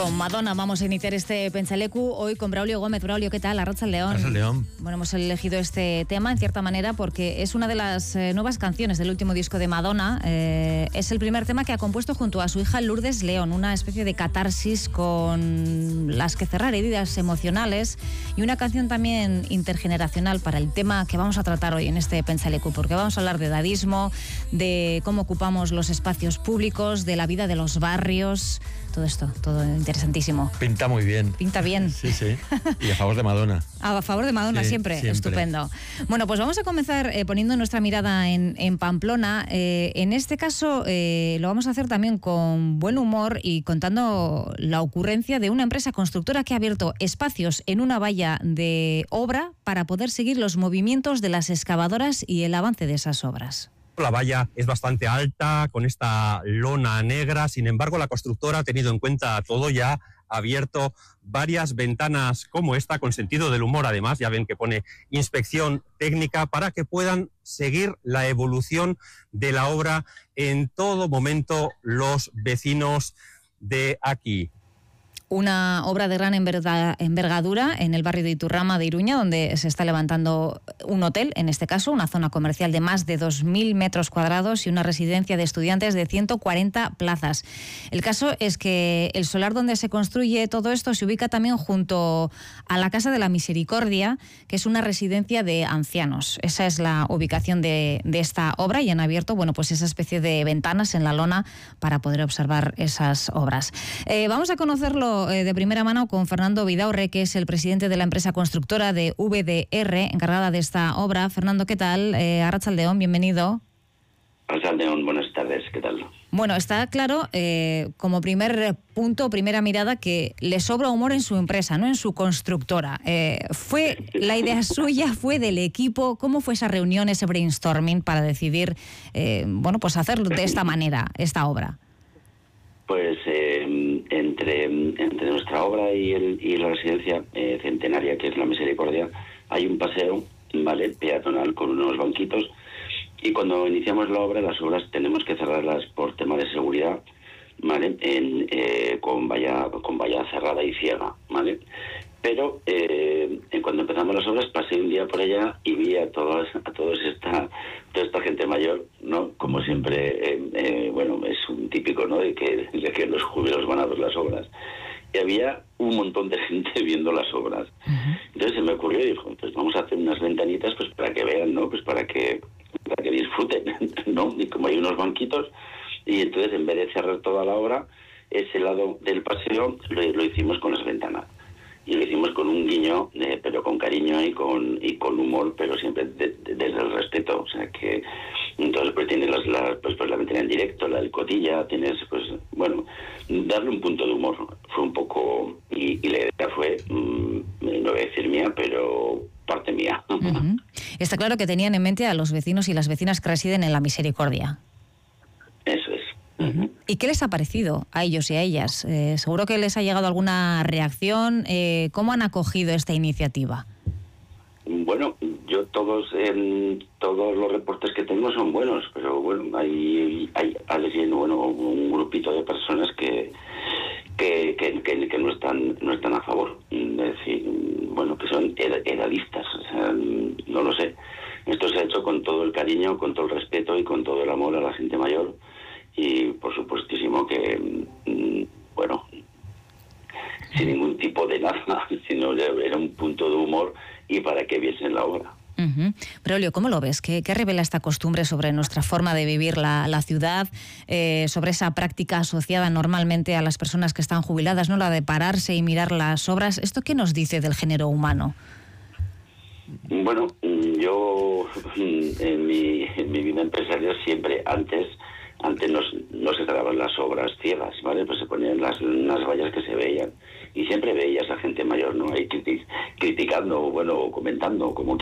Con Madonna vamos a iniciar este Pentsaleku hoy con Braulio Gómez. Braulio, ¿qué tal? Arratsaldeon. Arratsaldeon. Bueno, hemos elegido este tema en cierta manera porque es una de las nuevas canciones del último disco de Madonna. Es el primer tema que ha compuesto junto a su hija Lourdes León, una especie de catarsis con las que cerrar heridas emocionales y una canción también intergeneracional para el tema que vamos a tratar hoy en este Pentsaleku, porque vamos a hablar de edadismo, de cómo ocupamos los espacios públicos, de la vida de los barrios. Todo esto, todo interesantísimo. Pinta muy bien. Pinta bien. Sí, sí. Y a favor de Madonna. A favor de Madonna, sí, siempre. Estupendo. Bueno, pues vamos a comenzar poniendo nuestra mirada en Pamplona. En este caso lo vamos a hacer también con buen humor y contando la ocurrencia de una empresa constructora que ha abierto espacios en una valla de obra para poder seguir los movimientos de las excavadoras y el avance de esas obras. La valla es bastante alta, con esta lona negra. Sin embargo, la constructora ha tenido en cuenta todo y ha abierto varias ventanas como esta, con sentido del humor además. Ya ven que pone inspección técnica para que puedan seguir la evolución de la obra en todo momento los vecinos de aquí. Una obra de gran envergadura en el barrio de Iturrama de Iruña, donde se está levantando un hotel, en este caso, una zona comercial de más de 2.000 metros cuadrados y una residencia de estudiantes de 140 plazas. El caso es que el solar donde se construye todo esto se ubica también junto a la Casa de la Misericordia, que es una residencia de ancianos. Esa es la ubicación de esta obra y han abierto, bueno, pues esa especie de ventanas en la lona para poder observar esas obras. Vamos a conocerlo de primera mano con Fernando Vidaurre, que es el presidente de la empresa constructora de VDR, encargada de esta obra. Fernando, ¿qué tal? Arratsaldeon, bienvenido. Arratsaldeon, buenas tardes, ¿qué tal? Bueno, está claro, como primer punto, primera mirada, que le sobra humor en su empresa, no en su constructora. ¿Fue la idea suya, fue del equipo? ¿Cómo fue esa reunión, ese brainstorming para decidir, bueno, pues hacer de esta manera esta obra? Pues entre nuestra obra y la residencia centenaria, que es la Misericordia, hay un paseo, ¿vale?, peatonal con unos banquitos, y cuando iniciamos la obra, las obras tenemos que cerrarlas por tema de seguridad, ¿vale?, con valla cerrada y ciega, ¿vale? Pero cuando empezamos las obras pasé un día por allá y vi a toda esta gente mayor, ¿no? Como siempre, bueno, es un típico, ¿no?, de que los jubilados van a ver las obras. Y había un montón de gente viendo las obras. Entonces se me ocurrió y dijo, pues vamos a hacer unas ventanitas pues para que vean, ¿no?, pues para que disfruten, ¿no? Y como hay unos banquitos, y entonces en vez de cerrar toda la obra, ese lado del paseo lo hicimos con las ventanas. Y lo hicimos con un guiño, pero con cariño y con humor, pero siempre desde el respeto. O sea que entonces pues tienes pues la ventana en directo, la del cotilla, tienes, pues bueno, darle un punto de humor. Fue un poco, y la idea fue, no voy a decir mía, pero parte mía. Está claro que tenían en mente a los vecinos y las vecinas que residen en la Misericordia. Eso es. ¿Y qué les ha parecido a ellos y a ellas? Seguro que les ha llegado alguna reacción. ¿Cómo han acogido esta iniciativa? Bueno, yo todos los reportes que tengo son buenos, pero bueno, hay alguien, bueno, un grupito de personas que no están a favor. Es decir, bueno, que son edadistas, o sea, no lo sé. Esto se ha hecho con todo el cariño, con todo el respeto y con todo el amor a la gente mayor. Y por supuestísimo que, bueno, sin ningún tipo de nada, sino era un punto de humor y para que viesen la obra. Braulio, ¿cómo lo ves? ¿Qué revela esta costumbre sobre nuestra forma de vivir la ciudad, sobre esa práctica asociada normalmente a las personas que están jubiladas, ¿no?, la de pararse y mirar las obras? ¿Esto qué nos dice del género humano? Bueno, yo en mi vida empresarial siempre antes no se cerraban las obras ciegas, ¿vale? Pues se ponían las vallas que se veían. Y siempre veías a gente mayor, ¿no?, ahí criticando, bueno, comentando, como